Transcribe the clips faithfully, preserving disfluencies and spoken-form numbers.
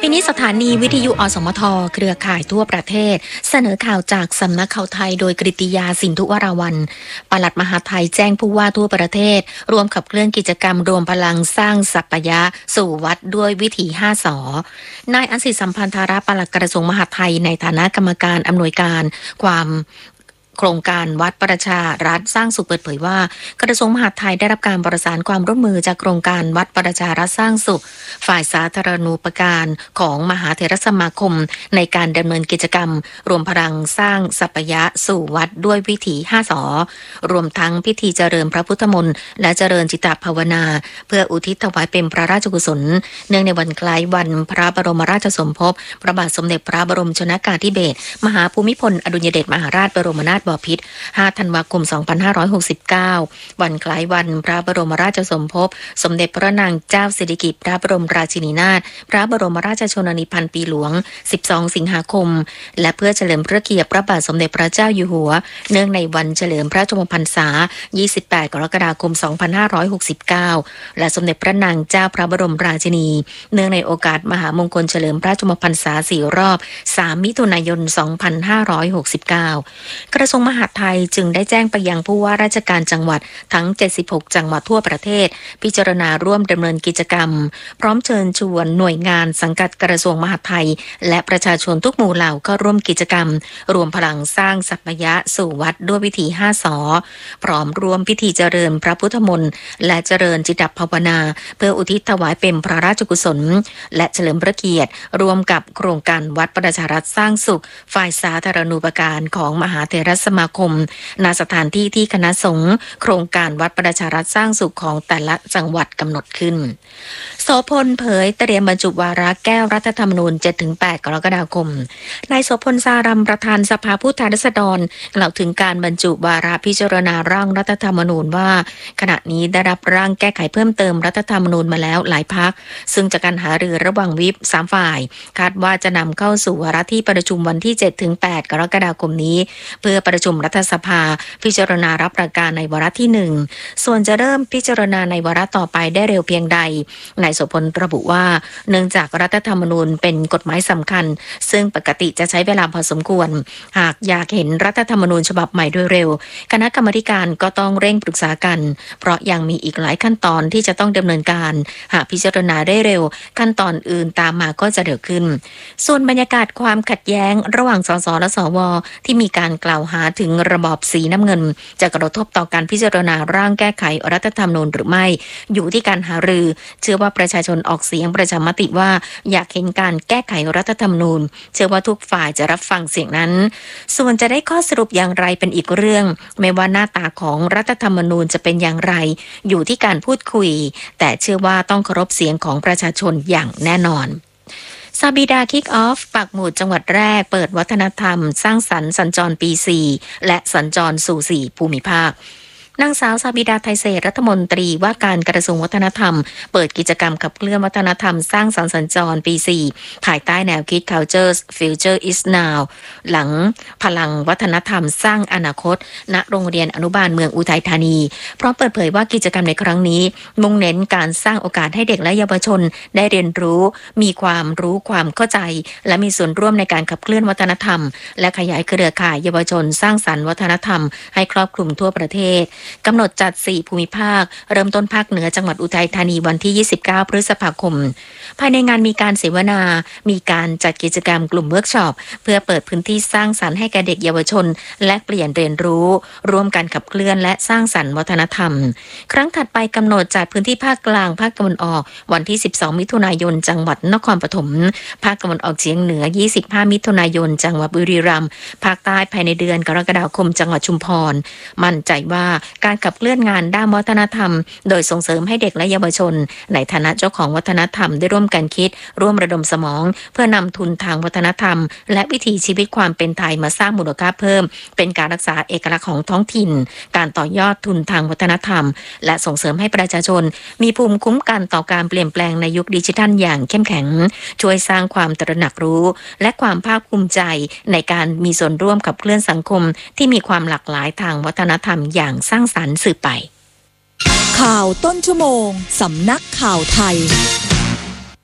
ปีนี้สถานีวิทยุอสมทเครือข่ายทั่วประเทศเสนอข่าวจากสำนักข่าวไทยโดยกฤติยาสินธุวราวัลย์ปลัดมหาดไทยแจ้งผู้ว่าทั่วประเทศรวมขับเคลื่อนกิจกรรมรวมพลังสร้างสัปยะสู่วัดด้วยวิถีห้าสนายอันสิสัมพันธาระปลัดกระทรวงมหาดไทยในฐานะกรรมการอำนวยการความโครงการวัดประชารัฐสร้างสุขเปิดเผยว่ากระทรวงมหาดไทยได้รับการประสานความร่วมมือจากโครงการวัดประชารัฐสร้างสุขฝ่ายสาธารณูปการของมหาเถรสมาคมในการดำเนินกิจกรรมรวมพลังสร้างสัปยะสู่วัดด้วยวิถีห้าสรวมทั้งพิธีเจริญพระพุทธมนต์และเจริญจิตภาวนาเพื่ออุทิศถวายเป็นพระราชกุศลเนื่องในวันคล้ายวันพระบรมราชสมภพพระบาทสมเด็จพระบรมชนกาธิเบศรมหาภูมิพลอดุลยเดชมหาราชบรมนาถบพิตรห้าธันวาคมสองพันห้าร้อยหกสิบเก้าวันคล้ายวันพระบรมราชสมภพสมเด็จพระนางเจ้าสิริกิติ์พระบรมราชินีนาถพระบรมราชชนนีพันปีหลวงสิบสองสิงหาคมและเพื่อเฉลิมพระเกียรติพระบาทสมเด็จพระเจ้าอยู่หัวเนื่องในวันเฉลิมพระชนมพรรษายี่สิบแปดกรกฎาคมสองพันห้าร้อยหกสิบเก้าและสมเด็จพระนางเจ้าพระบรมราชินีเนื่องในโอกาสมหามงคลเฉลิมพระชนมพรรษาสี่รอบสามมิถุนายนสองพันห้าร้อยหกสิบเก้ากระทรวงมหาดไทยจึงได้แจ้งไปยังผู้ว่าราชการจังหวัดทั้งเจ็ดสิบหกจังหวัดทั่วประเทศพิจารณาร่วมดำเนินกิจกรรมพร้อมเชิญชวนหน่วยงานสังกัดกระทรวงมหาดไทยและประชาชนทุกหมู่เหล่าก็ร่วมกิจกรรมรวมพลังสร้างสัปยะสู่วัดด้วยวิถีห้าสพร้อมร่วมพิธีเจริญพระพุทธมนต์และเจริญจิตภาวนาเพื่ออุทิศถวายเป็นพระราชกุศลและเฉลิมพระเกียรติรวมกับโครงการวัดประชารัฐสร้างสุขฝ่ายสาธารณูปการของมหาเถรสมาคมณสถานที่ที่คณะสงฆ์โครงการวัดประชารัฐสร้างสุขของแต่ละจังหวัดกำหนดขึ้นโสพลเผยเตรียมบรรจุวาระแก้รัฐธรรมนูญ เจ็ดถึงแปด กรกฎาคมนายโสพลสารัมประธานสภาผู้แทนราษฎรกล่าวถึงการบรรจุวาระพิจารณาร่างรัฐธรรมนูญว่าขณะนี้ได้รับร่างแก้ไขเพิ่มเติมรัฐธรรมนูญมาแล้วหลายพรรคซึ่งจากการหารือระหว่างวิปสามฝ่ายคาดว่าจะนำเข้าสู่วาระที่ประชุมวันที่ เจ็ดถึงแปด กรกฎาคมนี้เพื่อประชุมรัฐสภาพิจารณารับหลักการในวาระที่หนึ่งส่วนจะเริ่มพิจารณาในวาระต่อไปได้เร็วเพียงใดนายโสพลระบุว่าเนื่องจากรัฐธรรมนูญเป็นกฎหมายสำคัญซึ่งปกติจะใช้เวลาพอสมควรหากอยากเห็นรัฐธรรมนูญฉบับใหม่โดยเร็วคณะกรรมาการก็ต้องเร่งปรึกษากันเพราะยังมีอีกหลายขั้นตอนที่จะต้องดำเนินการหากพิจารณาได้เร็วขั้นตอนอื่นตามมาก็จะเร็วขึ้นส่วนบรรยากาศความขัดแย้งระหว่างสสและสวที่มีการกล่าวหาถึงระบอบสีน้ำเงินจะกระทบต่อการพิจารณาร่างแก้ไขรัฐธรรมนูญหรือไม่อยู่ที่การหารือเชื่อว่าประชาชนออกเสียงประชามติว่าอยากเห็นการแก้ไขรัฐธรรมนูญเชื่อว่าทุกฝ่ายจะรับฟังเสียงนั้นส่วนจะได้ข้อสรุปอย่างไรเป็นอีกเรื่องไม่ว่าหน้าตาของรัฐธรรมนูญจะเป็นอย่างไรอยู่ที่การพูดคุยแต่เชื่อว่าต้องเคารพเสียงของประชาชนอย่างแน่นอนซาบิดาคิกออฟปักหมุดจังหวัดแรกเปิดวัฒนธรรมสร้างสรรค์สัญจรปีสี่และสัญจรสู่สี่ภูมิภาคนางสาวซาบิดาไทยเศรษฐ์รัฐมนตรีว่าการกระทรวงวัฒนธรรมเปิดกิจกรรมขับเคลื่อนวัฒนธรรมสร้างสรรค์สัญจรปีสี่ภายใต้แนวคิด Culture Future is Now หลังพลังวัฒนธรรมสร้างอนาคตณโรงเรียนอนุบาลเมืองอุทัยธานีพร้อมเปิดเผยว่ากิจกรรมในครั้งนี้มุ่งเน้นการสร้างโอกาสให้เด็กและเยาวชนได้เรียนรู้มีความรู้ความเข้าใจและมีส่วนร่วมในการขับเคลื่อนวัฒนธรรมและขยายเครือข่ายเยาวชนสร้างสรรค์วัฒนธรรมให้ครอบคลุมทั่วประเทศกำหนดจัดสี่ภูมิภาคเริ่มต้นภาคเหนือจังหวัดอุทัยธานีวันที่ยี่สิบเก้าพฤษภาคมภายในงานมีการเสวนามีการจัดกิจกรรมกลุ่มเวิร์กช็อปเพื่อเปิดพื้นที่สร้างสรรค์ให้แก่เด็กเยาวชนและเปลี่ยนเรียนรู้ร่วมกันขับเคลื่อนและสร้างสรรค์วัฒนธรรมครั้งถัดไปกำหนดจัดพื้นที่ภาคกลางภาคตะวันออกวันที่สิบสองมิถุนายนจังหวัดนครปฐมภาคตะวันออกเฉียงเหนือยี่สิบห้ามิถุนายนจังหวัดบุรีรัมย์ภาคใต้ภายในเดือนกรกฎาคมจังหวัดชุมพรมั่นใจว่าการขับเคลื่อนงานด้านวัฒนธรรมโดยส่งเสริมให้เด็กและเยาวชนในฐานะเจ้าของวัฒนธรรมได้ร่วมกันคิดร่วมระดมสมองเพื่อนำทุนทางวัฒนธรรมและวิถีชีวิตความเป็นไทยมาสร้างมูลค่าเพิ่มเป็นการรักษาเอกลักษณ์ของท้องถิ่นการต่อยอดทุนทางวัฒนธรรมและส่งเสริมให้ประชาชนมีภูมิคุ้มกันต่อการเปลี่ยนแปลงในยุคดิจิทัลอย่างเข้มแข็งช่วยสร้างความตระหนักรู้และความภาคภูมิใจในการมีส่วนร่วมขับเคลื่อนสังคมที่มีความหลากหลายทางวัฒนธรรมอย่างสร้างสรรค์สืบไปข่าวต้นชั่วโมงสำนักข่าวไทย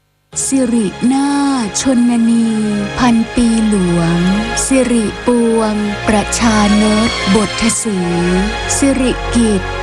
สิรินาถชนนี พันปีหลวง สิริปวง ประชานตบทสี สิริกิตติ์